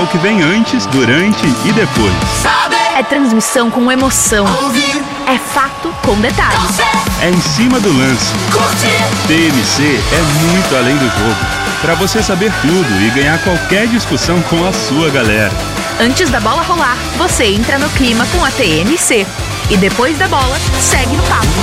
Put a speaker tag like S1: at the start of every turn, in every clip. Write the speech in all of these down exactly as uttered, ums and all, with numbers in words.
S1: o que vem antes, durante e depois.
S2: É transmissão com emoção. É fato com detalhes.
S1: É em cima do lance. T M C é muito além do jogo. Para você saber tudo e ganhar qualquer discussão com a sua galera.
S2: Antes da bola rolar, você entra no clima com a T M C. E depois da bola, segue no papo.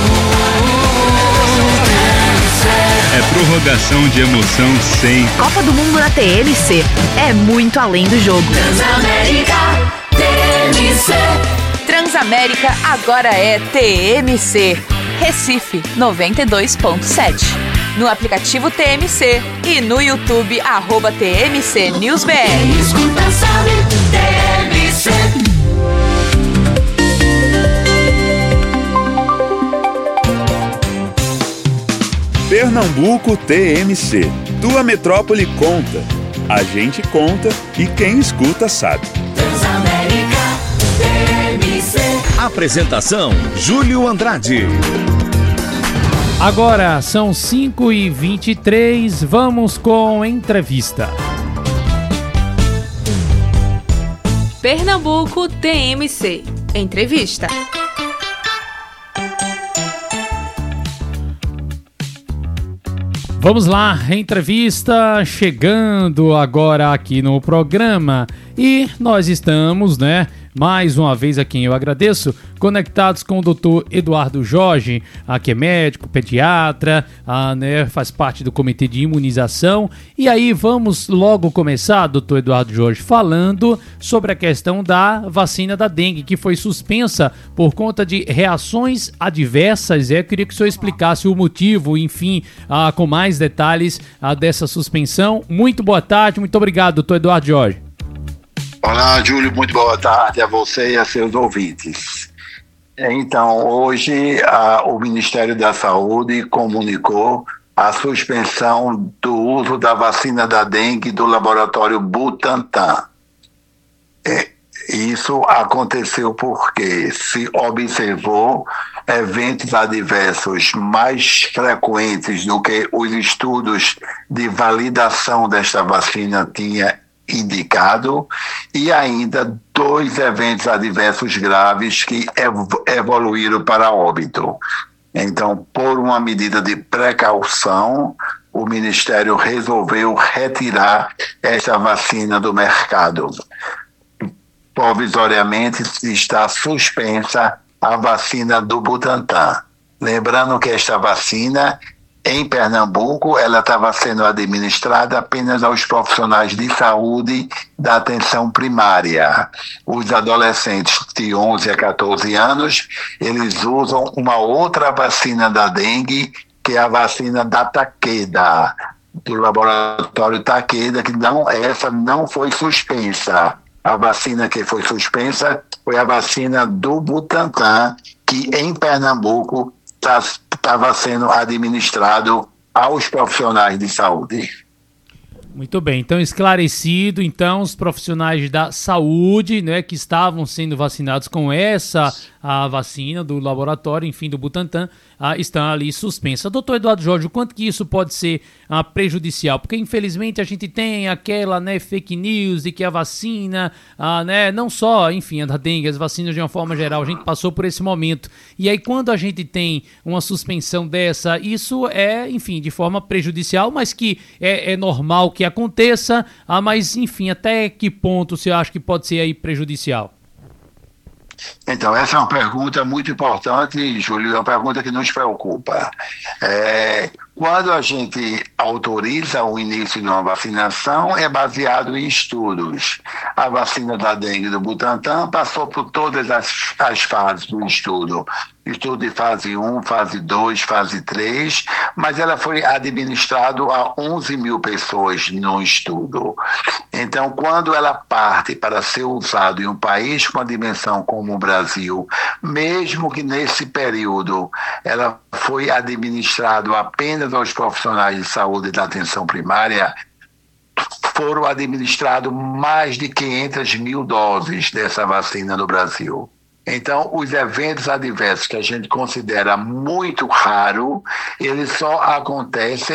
S1: É prorrogação de emoção sem.
S2: Copa do Mundo na T M C. É muito além do jogo.
S3: Transamérica T M C.
S2: Transamérica agora é T M C. Recife noventa e dois ponto sete. No aplicativo T M C e no YouTube, arroba T M C News B R.
S3: Quem escuta sabe, T M C.
S1: Pernambuco T M C. Tua metrópole conta. A gente conta e quem escuta sabe.
S3: Transamérica T M C.
S4: Apresentação: Júlio Andrade.
S5: Agora são cinco e vinte e três, vamos com entrevista.
S6: Pernambuco T M C. Entrevista.
S5: Vamos lá, entrevista chegando agora aqui no programa e nós estamos, né, mais uma vez a quem eu agradeço, conectados com o doutor Eduardo Jorge, a que é médico, pediatra, a, né, faz parte do comitê de imunização. E aí vamos logo começar, doutor Eduardo Jorge, falando sobre a questão da vacina da dengue, que foi suspensa por conta de reações adversas. Eu queria que o senhor explicasse o motivo, enfim, ah, com mais detalhes ah, dessa suspensão. Muito boa tarde, muito obrigado, doutor Eduardo Jorge.
S7: Olá, Júlio, muito boa tarde a você e a seus ouvintes. Então, hoje a, o Ministério da Saúde comunicou a suspensão do uso da vacina da dengue do laboratório Butantan. É, isso aconteceu porque se observou eventos adversos mais frequentes do que os estudos de validação desta vacina tinham indicado, e ainda dois eventos adversos graves que ev- evoluíram para óbito. Então, por uma medida de precaução, o Ministério resolveu retirar esta vacina do mercado. Provisoriamente está suspensa a vacina do Butantan. Lembrando que esta vacina, em Pernambuco, ela estava sendo administrada apenas aos profissionais de saúde da atenção primária. Os adolescentes de onze a catorze anos, eles usam uma outra vacina da dengue, que é a vacina da Takeda, do laboratório Takeda, que não, essa não foi suspensa. A vacina que foi suspensa foi a vacina do Butantan, que em Pernambuco estava sendo administrado aos profissionais de saúde.
S5: Muito bem, então esclarecido, então os profissionais da saúde, né, que estavam sendo vacinados com essa a vacina do laboratório, enfim, do Butantan, ah, estão ali suspensa. Doutor Eduardo Jorge, o quanto que isso pode ser ah, prejudicial? Porque infelizmente a gente tem aquela, né, fake news de que a vacina, ah, né, não só, enfim, a da dengue, as vacinas de uma forma geral, a gente passou por esse momento. E aí quando a gente tem uma suspensão dessa, isso é, enfim, de forma prejudicial, mas que é, é normal que aconteça, ah, mas enfim, até que ponto você acha que pode ser aí prejudicial?
S7: Então, essa é uma pergunta muito importante, Júlio, é uma pergunta que nos preocupa. É, quando a gente autoriza o início de uma vacinação, é baseado em estudos. A vacina da dengue do Butantan passou por todas as, as fases do estudo. Estudo de fase um, fase dois, fase três, mas ela foi administrada a onze mil pessoas no estudo. Então, quando ela parte para ser usada em um país com uma dimensão como o Brasil, mesmo que nesse período ela foi administrada apenas aos profissionais de saúde da atenção primária, foram administrados mais de quinhentas mil doses dessa vacina no Brasil. Então, os eventos adversos que a gente considera muito raro, eles só acontecem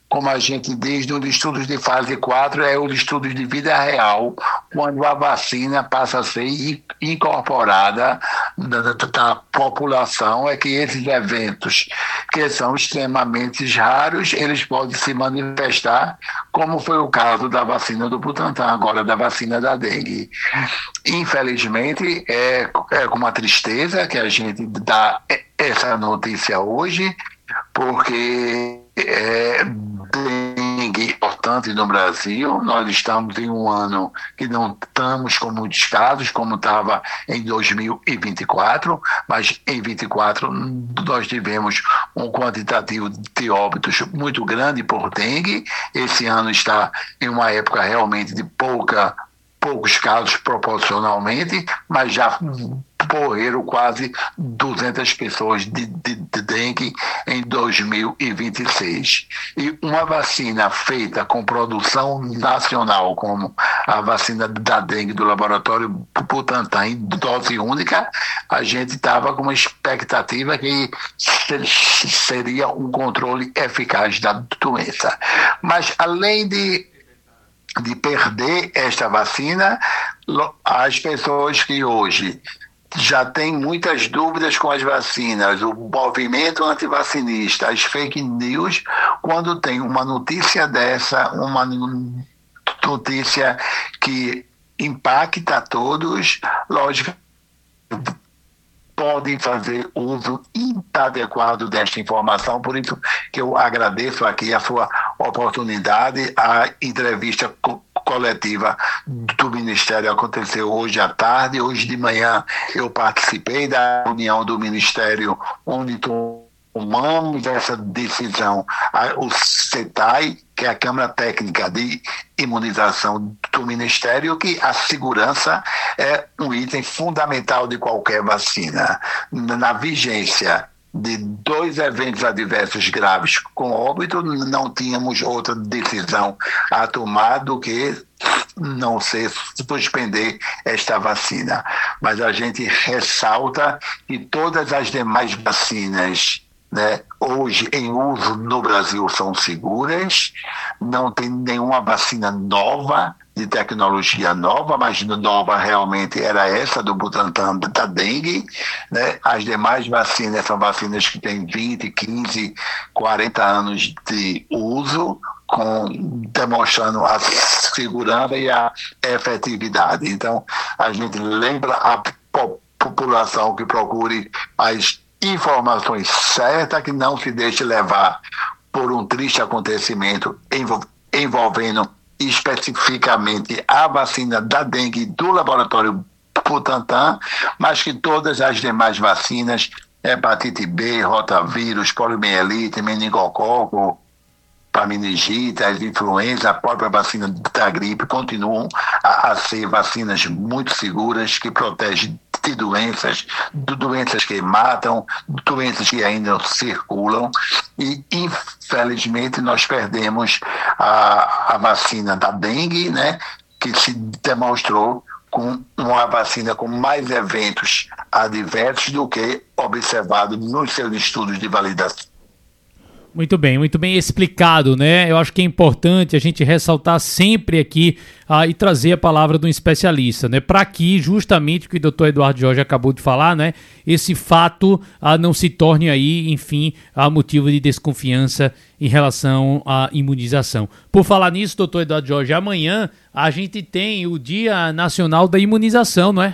S7: como a gente diz, nos estudos de fase quatro, é os estudos de vida real, quando a vacina passa a ser incorporada na, na população, é que esses eventos, que são extremamente raros, eles podem se manifestar, como foi o caso da vacina do Butantan, agora da vacina da dengue. Infelizmente, é, é com uma tristeza que a gente dá essa notícia hoje, porque é dengue importante no Brasil. Nós estamos em um ano que não estamos com muitos casos, como estava em dois mil e vinte e quatro, mas em vinte e quatro nós tivemos um quantitativo de óbitos muito grande por dengue. Esse ano está em uma época realmente de pouca, poucos casos proporcionalmente, mas já morreram quase duzentas pessoas de, de, de dengue em dois mil e vinte e seis. E uma vacina feita com produção nacional, como a vacina da dengue do laboratório Butantan em dose única, a gente estava com uma expectativa que seria um controle eficaz da doença. Mas além de de perder esta vacina, as pessoas que hoje já têm muitas dúvidas com as vacinas, o movimento antivacinista, as fake news, quando tem uma notícia dessa, uma notícia que impacta a todos, lógico, podem fazer uso inadequado desta informação. Por isso que eu agradeço aqui a sua oportunidade. A entrevista co- coletiva do Ministério aconteceu hoje à tarde. Hoje de manhã eu participei da reunião do Ministério onde tomamos essa decisão. O CETAI, que é a Câmara Técnica de Imunização do Ministério, que a segurança é um item fundamental de qualquer vacina. Na vigência de dois eventos adversos graves com óbito, não tínhamos outra decisão a tomar do que não ser suspender esta vacina. Mas a gente ressalta que todas as demais vacinas, né, hoje em uso no Brasil são seguras, não tem nenhuma vacina nova, de tecnologia nova, mas nova realmente era essa do Butantan da dengue, né? As demais vacinas são vacinas que têm vinte, quinze, quarenta anos de uso, com, demonstrando a segurança e a efetividade. Então, a gente lembra a população que procure as informações certas, que não se deixe levar por um triste acontecimento envol- envolvendo especificamente a vacina da dengue do laboratório Butantan, mas que todas as demais vacinas, hepatite B, rotavírus, poliomielite, meningococo, para meningite, as influenza, a própria vacina da gripe, continuam a, a ser vacinas muito seguras, que protegem de doenças, de doenças que matam, doenças que ainda circulam, e infelizmente nós perdemos a, a vacina da dengue, né, que se demonstrou com uma vacina com mais eventos adversos do que observado nos seus estudos de validação.
S5: Muito bem, muito bem explicado, né? Eu acho que é importante a gente ressaltar sempre aqui ah, e trazer a palavra de um especialista, né? Para que justamente o que o doutor Eduardo Jorge acabou de falar, né? Esse fato ah, não se torne aí, enfim, ah, motivo de desconfiança em relação à imunização. Por falar nisso, doutor Eduardo Jorge, amanhã a gente tem o Dia Nacional da Imunização, não é?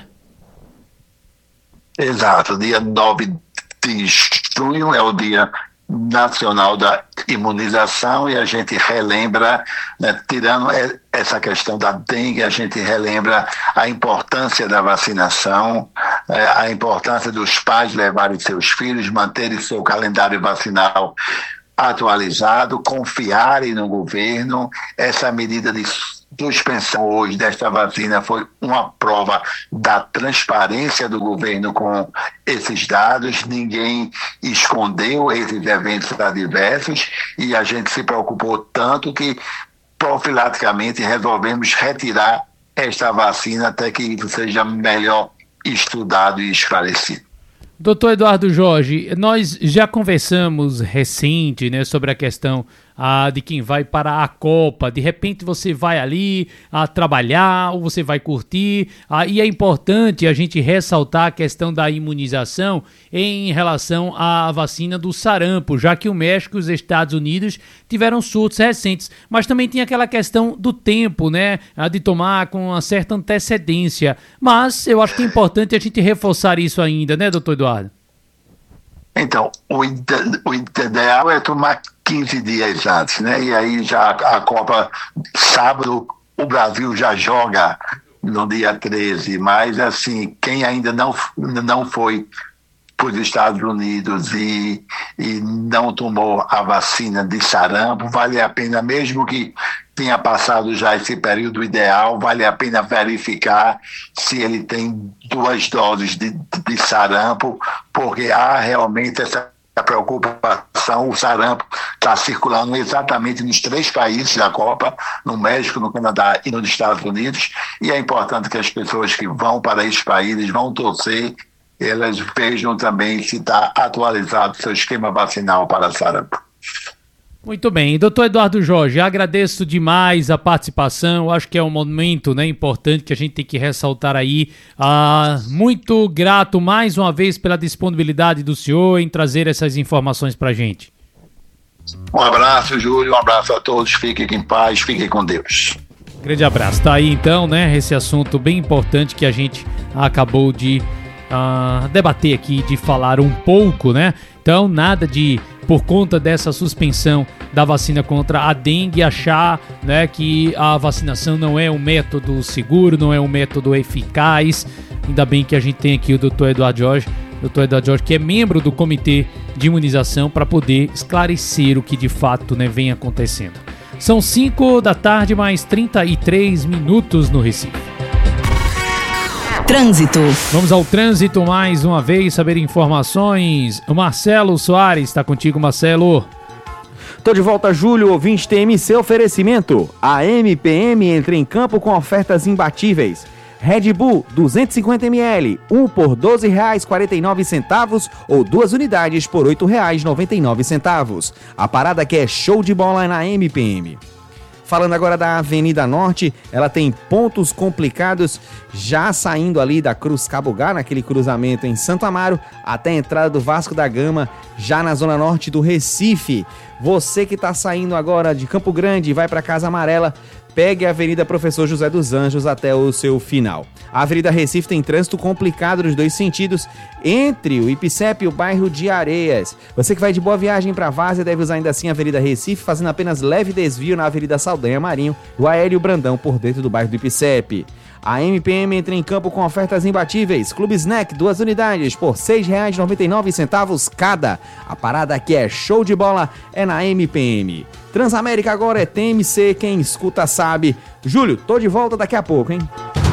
S7: Exato, dia nove de junho é o dia nacional da imunização, e a gente relembra, né, tirando essa questão da dengue, a gente relembra a importância da vacinação, é, a importância dos pais levarem seus filhos, manterem seu calendário vacinal atualizado, confiarem no governo. Essa medida de suspensão hoje desta vacina foi uma prova da transparência do governo com esses dados. Ninguém escondeu esses eventos adversos e a gente se preocupou tanto que profilaticamente resolvemos retirar esta vacina até que isso seja melhor estudado e esclarecido.
S5: Doutor Eduardo Jorge, nós já conversamos recente, né, sobre a questão ah, de quem vai para a Copa. De repente você vai ali a trabalhar ou você vai curtir. Ah, e é importante a gente ressaltar a questão da imunização em relação à vacina do sarampo, já que o México e os Estados Unidos tiveram surtos recentes. Mas também tem aquela questão do tempo, né? A de tomar com uma certa antecedência. Mas eu acho que é importante a gente reforçar isso ainda, né, doutor Eduardo?
S7: Então, o, ide- o ideal é tomar quinze dias antes, né? E aí já a Copa, sábado, o Brasil já joga no dia treze, mas assim, quem ainda não, não foi para os Estados Unidos e, e não tomou a vacina de sarampo, vale a pena, mesmo que tenha passado já esse período ideal, vale a pena verificar se ele tem duas doses de, de sarampo, porque há realmente essa preocupação. O sarampo está circulando exatamente nos três países da Copa, no México, no Canadá e nos Estados Unidos, e é importante que as pessoas que vão para esses países, vão torcer, elas vejam também se está atualizado seu esquema vacinal para sarampo.
S5: Muito bem, doutor Eduardo Jorge, agradeço demais a participação, acho que é um momento, né, importante que a gente tem que ressaltar aí. Ah, muito grato mais uma vez pela disponibilidade do senhor em trazer essas informações pra gente.
S7: Um abraço, Júlio, um abraço a todos, fiquem em paz, fiquem com Deus.
S5: Grande abraço, tá aí então, né, esse assunto bem importante que a gente acabou de uh, debater aqui, de falar um pouco, né, então nada de... por conta dessa suspensão da vacina contra a dengue, achar, né, que a vacinação não é um método seguro, não é um método eficaz. Ainda bem que a gente tem aqui o doutor Eduardo Jorge, doutor Eduardo Jorge, que é membro do Comitê de Imunização, para poder esclarecer o que de fato, né, vem acontecendo. São cinco da tarde, mais trinta e três minutos no Recife.
S2: Trânsito.
S5: Vamos ao trânsito mais uma vez, saber informações. O Marcelo Soares está contigo, Marcelo.
S8: Tô de volta, Júlio, ouvinte T M C oferecimento. A M P M entra em campo com ofertas imbatíveis. Red Bull duzentos e cinquenta mililitros, um por doze reais e quarenta e nove centavos ou duas unidades por oito reais e noventa e nove centavos. A parada que é show de bola na M P M. Falando agora da Avenida Norte, ela tem pontos complicados já saindo ali da Cruz Cabugá, naquele cruzamento em Santo Amaro, até a entrada do Vasco da Gama, já na zona norte do Recife. Você que está saindo agora de Campo Grande e vai para Casa Amarela, pegue a Avenida Professor José dos Anjos até o seu final. A Avenida Recife tem trânsito complicado nos dois sentidos, entre o Ipicep e o bairro de Areias. Você que vai de Boa Viagem para Várzea deve usar ainda assim a Avenida Recife, fazendo apenas leve desvio na Avenida Saldanha Marinho, o Aéreo Brandão por dentro do bairro do Ipicep. A M P M entra em campo com ofertas imbatíveis. Clube Snack, duas unidades por seis reais e noventa e nove centavos cada. A parada que é show de bola é na M P M. Transamérica agora é T M C, quem escuta sabe. Júlio, tô de volta daqui a pouco, hein?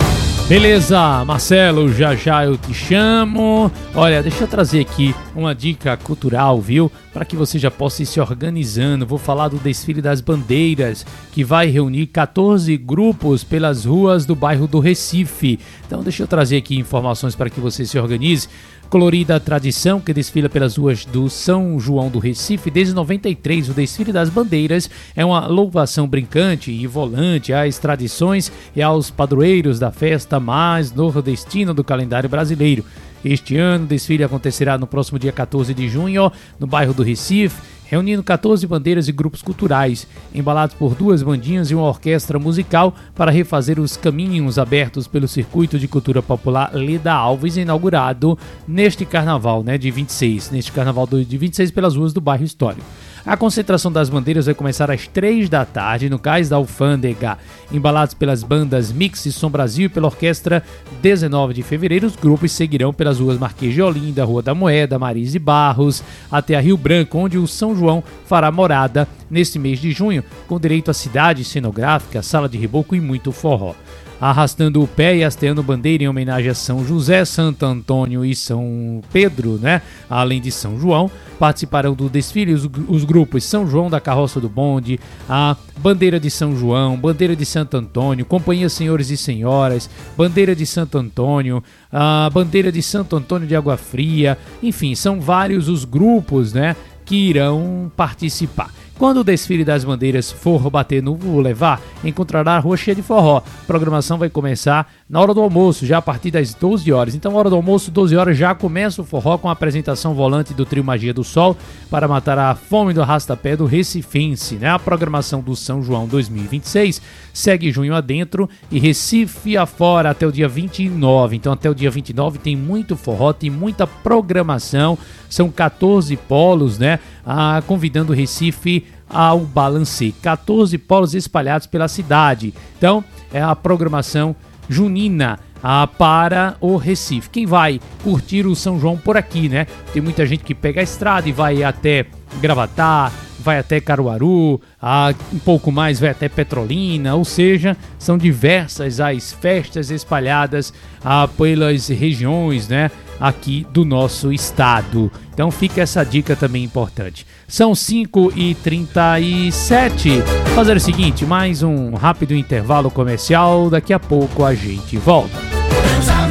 S5: Beleza, Marcelo, já já eu te chamo. Olha, deixa eu trazer aqui uma dica cultural, viu? Para que você já possa ir se organizando. Vou falar do desfile das bandeiras, que vai reunir quatorze grupos pelas ruas do bairro do Recife. Então deixa eu trazer aqui informações para que você se organize. Colorida tradição que desfila pelas ruas do São João do Recife desde noventa e três. O desfile das bandeiras é uma louvação brincante e volante às tradições e aos padroeiros da festa mais nordestina do calendário brasileiro. Este ano o desfile acontecerá no próximo dia quatorze de junho, no bairro do Recife, reunindo quatorze bandeiras e grupos culturais, embalados por duas bandinhas e uma orquestra musical para refazer os caminhos abertos pelo Circuito de Cultura Popular Leda Alves, inaugurado neste carnaval, né, de vinte e seis, neste carnaval de vinte e seis pelas ruas do bairro Histórico. A concentração das bandeiras vai começar às três da tarde no Cais da Alfândega. Embalados pelas bandas Mix e Som Brasil e pela orquestra dezenove de fevereiro, os grupos seguirão pelas ruas Marquês de Olinda, Rua da Moeda, Marise Barros, até a Rio Branco, onde o São João fará morada neste mês de junho, com direito à cidade cenográfica, sala de reboco e muito forró. Arrastando o pé e hasteando bandeira em homenagem a São José, Santo Antônio e São Pedro, né? Além de São João, participarão do desfile os, os grupos São João da Carroça do Bonde, a Bandeira de São João, Bandeira de Santo Antônio, Companhia Senhores e Senhoras, Bandeira de Santo Antônio, a Bandeira de Santo Antônio de Água Fria, enfim, são vários os grupos, né, que irão participar. Quando o desfile das bandeiras for bater no Boulevard, encontrará a rua cheia de forró. A programação vai começar na hora do almoço, já a partir das doze horas. Então, hora do almoço, doze horas, já começa o forró com a apresentação volante do trio Magia do Sol para matar a fome do arrastapé do recifense, né? A programação do São João dois mil e vinte e seis segue junho adentro e Recife afora até o dia vinte e nove. Então, até o dia vinte e nove tem muito forró, tem muita programação. São quatorze polos, né? Ah, convidando o Recife ao balancê. quatorze polos espalhados pela cidade. Então, é a programação junina ah, para o Recife. Quem vai curtir o São João por aqui, né? Tem muita gente que pega a estrada e vai até Gravatá, vai até Caruaru, ah, um pouco mais vai até Petrolina, ou seja, são diversas as festas espalhadas ah, pelas regiões, né, aqui do nosso estado. Então fica essa dica também importante. São cinco e trinta e sete. Vou fazer o seguinte, mais um rápido intervalo comercial, daqui a pouco a gente volta.